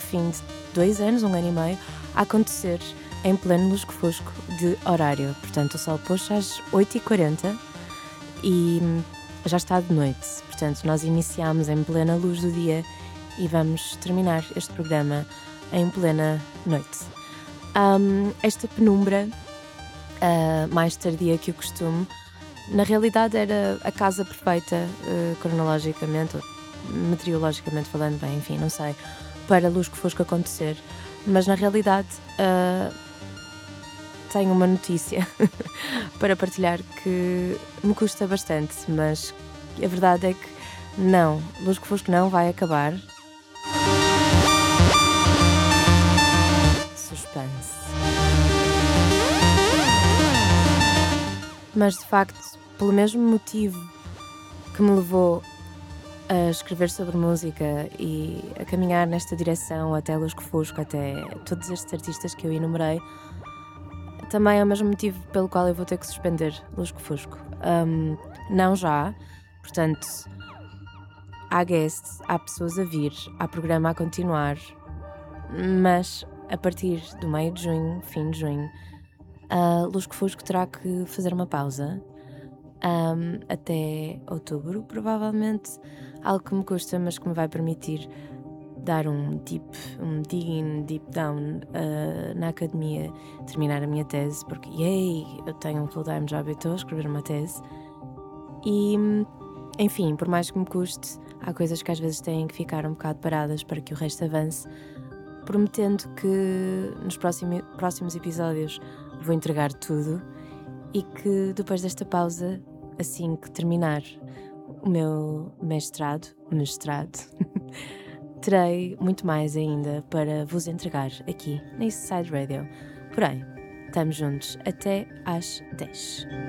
fim de 2 anos, 1 ano e meio, a acontecer em pleno lusco-fusco de horário. Portanto, o sol pôs às 8h40 e já está de noite. Portanto, nós iniciámos em plena luz do dia e vamos terminar este programa em plena noite. Esta penumbra, mais tardia que o costume, na realidade era a casa perfeita, cronologicamente, ou meteorologicamente falando, bem, enfim, não sei, para lusco-fusco acontecer. Mas na realidade tenho uma notícia para partilhar que me custa bastante, mas a verdade é que não, lusco-fusco não vai acabar. Suspense. Mas de facto, pelo mesmo motivo que me levou a escrever sobre música e a caminhar nesta direção até lusco-fusco, até todos estes artistas que eu enumerei, também é o mesmo motivo pelo qual eu vou ter que suspender lusco-fusco. Não já, portanto, há guests, há pessoas a vir, há programa a continuar, mas a partir do meio de junho, fim de junho, lusco-fusco terá que fazer uma pausa. Até outubro, provavelmente, algo que me custa, mas que me vai permitir dar um digging, deep down na academia, terminar a minha tese, porque eu tenho um full-time job e estou a escrever uma tese. E, enfim, por mais que me custe, há coisas que às vezes têm que ficar um bocado paradas para que o resto avance, prometendo que nos próximos episódios vou entregar tudo e que depois desta pausa, assim que terminar o meu mestrado, terei muito mais ainda para vos entregar aqui na Eastside Radio. Porém, estamos juntos até às 10.